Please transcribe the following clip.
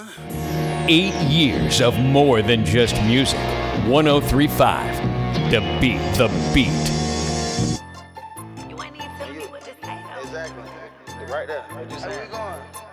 8 years of more than just music. 103.5 to beat the beat. You ain't even telling me what to say, though. Exactly. Right there. What you saying?